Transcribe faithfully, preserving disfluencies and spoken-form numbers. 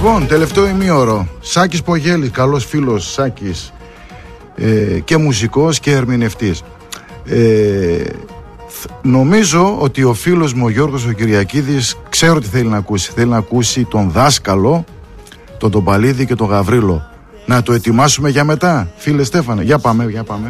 Λοιπόν, τελευταίο ημίωρο. Σάκης Πογέλης, καλός φίλος Σάκης, ε, και μουσικός και ερμηνευτής. Ε, νομίζω ότι ο φίλος μου ο Γιώργος ο Κυριακίδης ξέρω τι θέλει να ακούσει. Θέλει να ακούσει τον δάσκαλο, τον Τομπαλίδη και τον Γαβρίλο. Να το ετοιμάσουμε για μετά, φίλε Στέφανε. Για πάμε, για πάμε.